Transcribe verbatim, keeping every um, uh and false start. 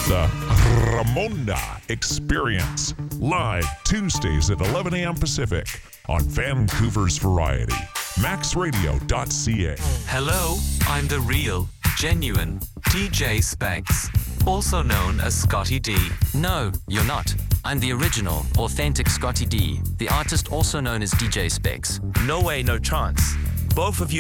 The Ramonda Experience, live Tuesdays at eleven a.m. Pacific on Vancouver's Variety, max radio dot c a. Hello, I'm the real, genuine D J Specs, also known as Scotty D. No, you're not. I'm the original, authentic Scotty D, the artist also known as D J Specs. No way, no chance. Both of you